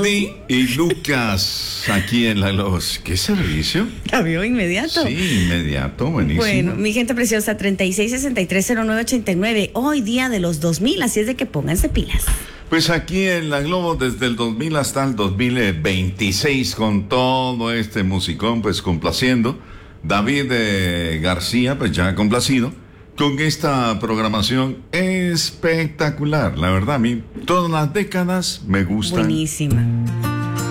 Rudy y Lucas aquí en La Globo. ¿Qué servicio? ¿La vio inmediato? Sí, inmediato, buenísimo. Bueno, mi gente preciosa, 36630989, hoy día de los 2000, así es de que pónganse pilas. Pues aquí en La Globo desde el 2000 hasta el 2026 con todo este musicón, pues complaciendo. David García, pues ya complacido con esta programación espectacular. La verdad, a mí todas las décadas me gustan. Buenísima.